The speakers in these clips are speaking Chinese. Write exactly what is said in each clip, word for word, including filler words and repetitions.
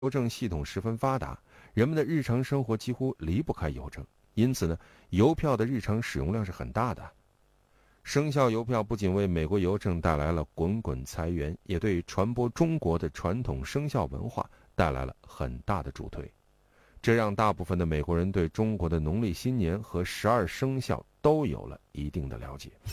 邮政系统十分发达，人们的日常生活几乎离不开邮政，因此呢，邮票的日常使用量是很大的。生效邮票不仅为美国邮政带来了滚滚财源，也对传播中国的传统生肖文化带来了很大的助推。这让大部分的美国人对中国的农历新年和十二生肖都有了一定的了解。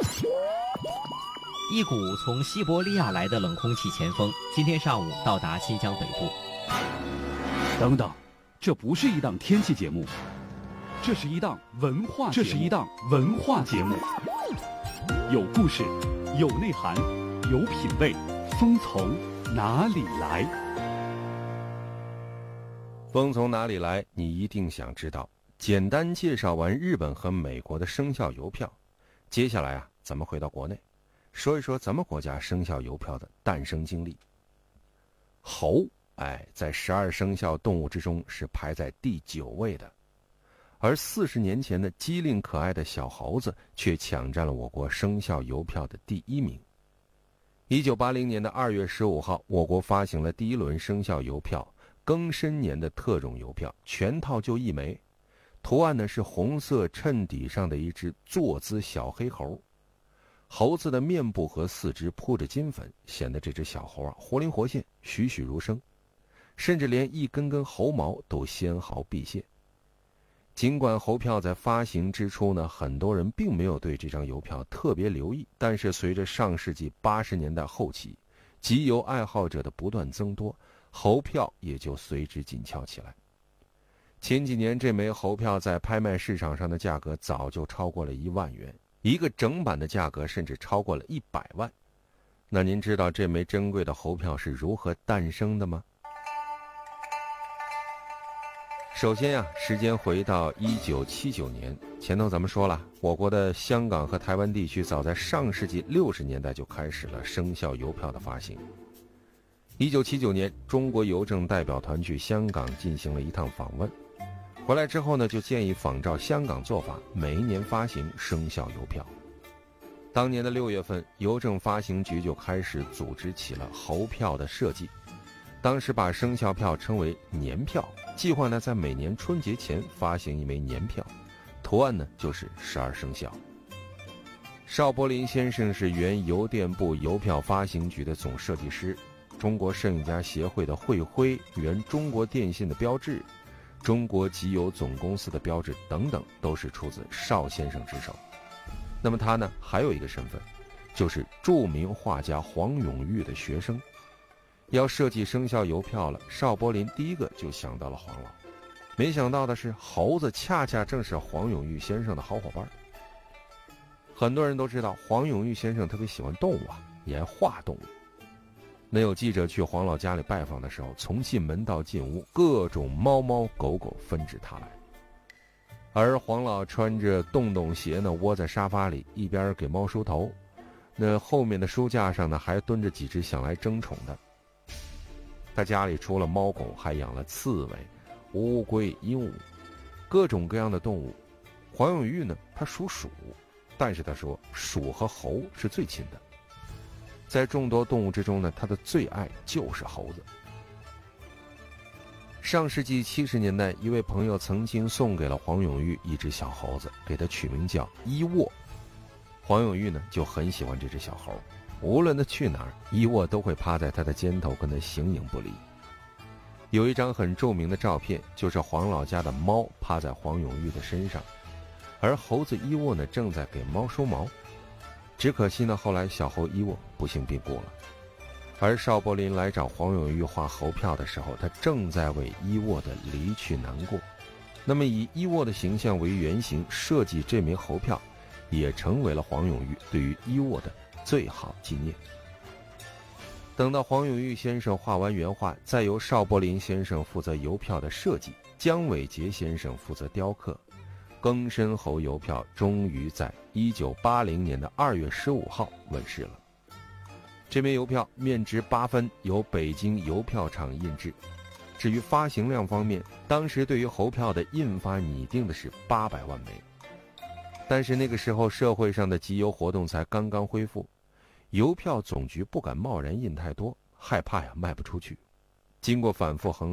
一股从西伯利亚来的冷空气前锋今天上午到达新疆北部。 等等，这不是一档天气节目，这是一档文化节目，这是一档文化节目，有故事，有内涵，有品味，风从哪里来？ 风从哪里来？你一定想知道。简单介绍完日本和美国的生肖邮票，接下来啊，咱们回到国内，说一说咱们国家生肖邮票的诞生经历。猴，哎，在十二生肖动物之中是排在第九位的，而四十年前的机灵可爱的小猴子却抢占了我国生肖邮票的第一名。一九八零年的二月十五号，我国发行了第一轮生肖邮票。庚申年的特种邮票全套就一枚，图案呢是红色衬底上的一只坐姿小黑猴，猴子的面部和四肢铺着金粉，显得这只小猴啊活灵活现，栩栩如生，甚至连一根根猴毛都纤毫毕现。尽管猴票在发行之初呢，很多人并没有对这张邮票特别留意，但是随着上世纪八十年代后期集邮爱好者的不断增多，猴票也就随之紧俏起来。前几年这枚猴票在拍卖市场上的价格早就超过了一万元，一个整版的价格甚至超过了一百万。那您知道这枚珍贵的猴票是如何诞生的吗？首先呀、啊，时间回到一九七九年，前头咱们说了，我国的香港和台湾地区早在上世纪六十年代就开始了生肖邮票的发行。一九七九年，中国邮政代表团去香港进行了一趟访问，回来之后呢，就建议仿照香港做法，每一年发行生肖邮票。当年的六月份，邮政发行局就开始组织起了猴票的设计，当时把生肖票称为年票，计划呢在每年春节前发行一枚年票，图案呢就是十二生肖。邵柏林先生是原邮电部邮票发行局的总设计师，中国摄影家协会的会徽、原中国电信的标志、中国集邮总公司的标志等等，都是出自邵先生之手。那么他呢，还有一个身份，就是著名画家黄永玉的学生。要设计生肖邮票了，邵柏林第一个就想到了黄老。没想到的是，猴子恰恰正是黄永玉先生的好伙伴。很多人都知道，黄永玉先生特别喜欢动物啊，也爱画动物。那有记者去黄老家里拜访的时候，从进门到进屋，各种猫猫狗狗纷至沓来。而黄老穿着洞洞鞋呢，窝在沙发里，一边给猫梳头。那后面的书架上呢，还蹲着几只想来争宠的。他家里除了猫狗，还养了刺猬、乌龟、鹦鹉，各种各样的动物。黄永玉呢，他属鼠，但是他说鼠和猴是最亲的。在众多动物之中呢，他的最爱就是猴子。上世纪七十年代，一位朋友曾经送给了黄永玉一只小猴子，给他取名叫伊沃。黄永玉呢就很喜欢这只小猴，无论他去哪儿，伊沃都会趴在他的肩头跟他形影不离。有一张很著名的照片，就是黄老家的猫趴在黄永玉的身上，而猴子伊沃呢正在给猫梳毛。只可惜呢，后来小猴伊沃不幸病故了。而邵柏林来找黄永玉画猴票的时候，他正在为伊沃的离去难过。那么以伊沃的形象为原型设计这枚猴票，也成为了黄永玉对于伊沃的最好纪念。等到黄永玉先生画完原画，再由邵柏林先生负责邮票的设计，姜伟杰先生负责雕刻，庚申猴邮票终于在一九八零年的二月十五号问世了。这枚邮票面值八分，由北京邮票厂印制。至于发行量方面，当时对于猴票的印发拟定的是八百万枚。但是那个时候社会上的集邮活动才刚刚恢复，邮票总局不敢贸然印太多，害怕呀卖不出去。 经过反复衡量。